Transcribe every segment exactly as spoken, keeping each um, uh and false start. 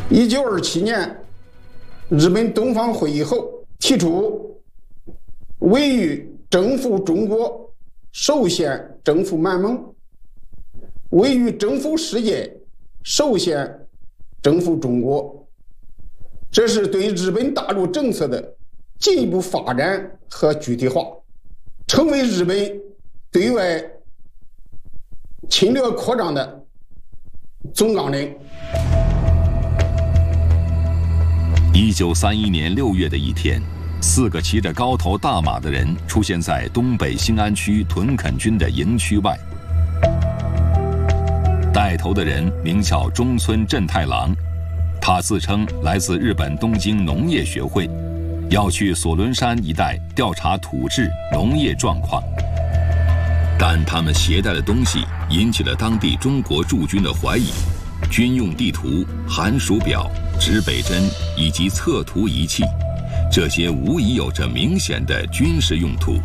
一九二七年，日本东方会议后提出，为欲征服中国，首先征服满蒙；为欲征服世界，首先征服中国。这是对日本大陆政策的进一步发展和具体化，成为日本对外侵略扩张的总纲领。 一九三一年六月的一天，四个骑着高头大马的人出现在东北兴安区屯垦军的营区外。带头的人名叫中村正太郎，他自称来自日本东京农业学会，要去索伦山一带调查土质、农业状况。但他们携带的东西引起了当地中国驻军的怀疑，军用地图、寒暑表、指北针以及测图仪器，这些无疑有着明显的军事用途。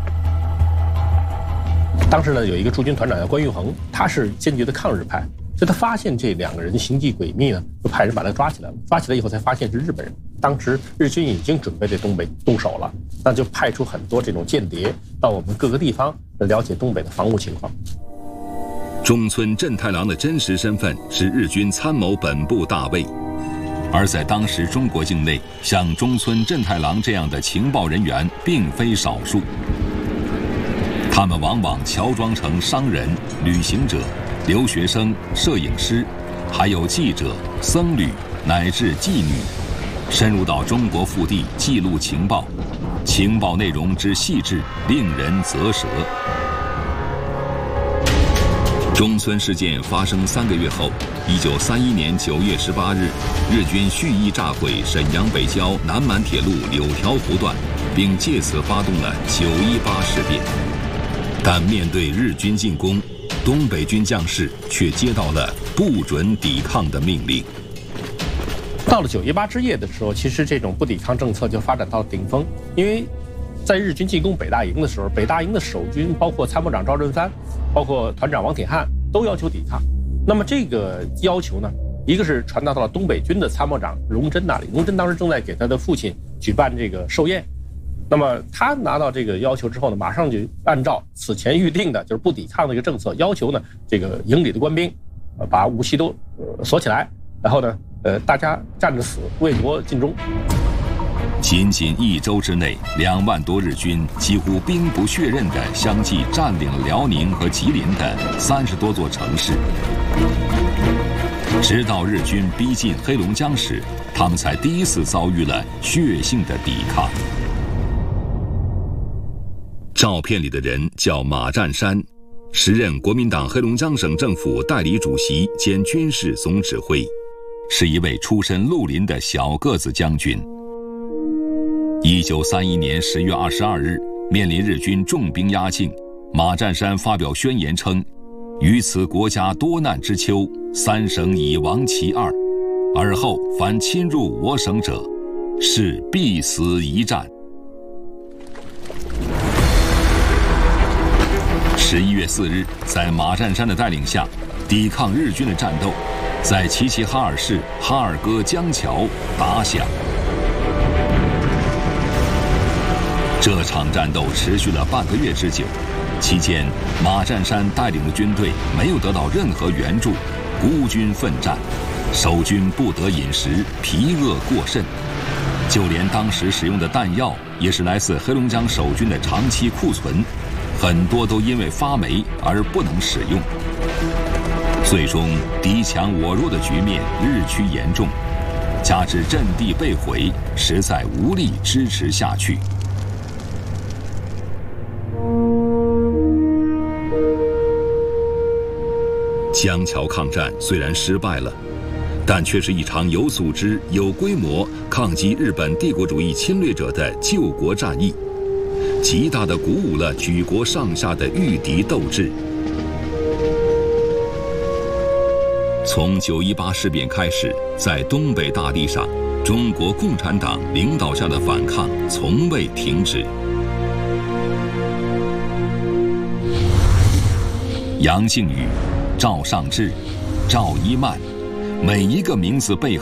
当时呢，有一个驻军团长叫关玉衡，他是坚决的抗日派，所以他发现这两个人行迹诡秘呢，就派人把他抓起来了。抓起来以后才发现是日本人，当时日军已经准备对东北动手了，那就派出很多这种间谍到我们各个地方来了解东北的防务情况。 中村正太郎的真实身份是日军参谋本部大尉，而在当时中国境内，像中村正太郎这样的情报人员并非少数。他们往往乔装成商人、旅行者、留学生、摄影师，还有记者、僧侣乃至妓女，深入到中国腹地记录情报，情报内容之细致，令人啧舌。中村事件发生三个月后，一九三一年九月十八日，日军蓄意炸毁沈阳北郊南满铁路柳条湖段，并借此发动了九一八事变。但面对日军进攻，东北军将士却接到了不准抵抗的命令。 到了九一八之夜的时候，其实这种不抵抗政策就发展到顶峰，因为在日军进攻北大营的时候，北大营的守军包括参谋长赵振藩，包括团长王铁汉都要求抵抗。那么这个要求呢，一个是传达到了东北军的参谋长荣臻那里，荣臻当时正在给他的父亲举办这个寿宴。那么他拿到这个要求之后呢，马上就按照此前预定的，就是不抵抗的一个政策，要求呢这个营里的官兵，呃，把武器都呃锁起来，然后呢，呃，大家站着死，为国尽忠。 仅仅一周之内，两万多日军几乎兵不血刃地相继占领了辽宁和吉林的三十多座城市。直到日军逼近黑龙江时，他们才第一次遭遇了血性的抵抗。照片里的人叫马占山，时任国民党黑龙江省政府代理主席兼军事总指挥，是一位出身绿林的小个子将军。一九三一年十月二十二日，面临日军重兵压境，马占山发表宣言称：“于此国家多难之秋，三省已亡其二，而后凡侵入我省者，是必死一战。”十一月四日，在马占山的带领下，抵抗日军的战斗在齐齐哈尔市哈尔戈江桥打响。这场战斗持续了半个月之久，期间马占山带领的军队没有得到任何援助，孤军奋战，守军不得饮食，疲饿过甚，就连当时使用的弹药也是来自黑龙江守军的长期库存，很多都因为发霉而不能使用。最终敌强我弱的局面日趋严重，加之阵地被毁，实在无力支持下去。江桥抗战虽然失败了，但却是一场有组织、有规模抗击日本帝国主义侵略者的救国战役，极大地鼓舞了举国上下的御敌斗志。从九一八事变开始，在东北大地上，中国共产党领导下的反抗从未停止。杨靖宇、赵尚志、赵一曼，每一个名字背后